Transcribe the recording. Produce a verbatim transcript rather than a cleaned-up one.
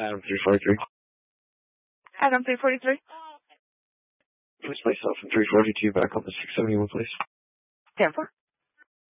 Adam three forty-three. Adam three forty-three. Place myself in three forty-two back on the six seventy-one, please. ten four.